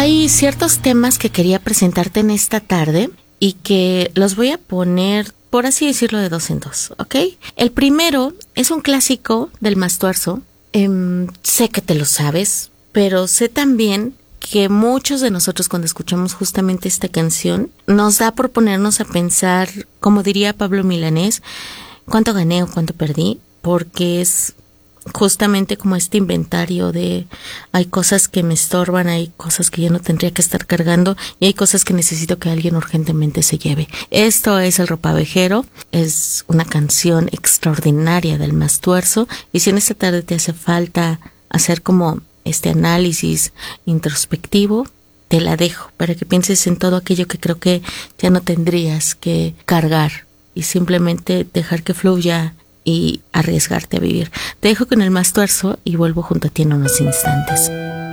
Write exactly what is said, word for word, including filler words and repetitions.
Hay ciertos temas que quería presentarte en esta tarde y que los voy a poner, por así decirlo, de dos en dos, ¿ok? El primero es un clásico del Mastuerzo. Eh, sé que te lo sabes, pero sé también que muchos de nosotros cuando escuchamos justamente esta canción nos da por ponernos a pensar, como diría Pablo Milanés, cuánto gané o cuánto perdí, porque es justamente como este inventario de hay cosas que me estorban, hay cosas que yo no tendría que estar cargando y hay cosas que necesito que alguien urgentemente se lleve. Esto es El Ropavejero, es una canción extraordinaria del Mastuerzo, y si en esta tarde te hace falta hacer como este análisis introspectivo, te la dejo para que pienses en todo aquello que creo que ya no tendrías que cargar y simplemente dejar que fluya y arriesgarte a vivir. Te dejo con El Mastuerzo y vuelvo junto a ti en unos instantes.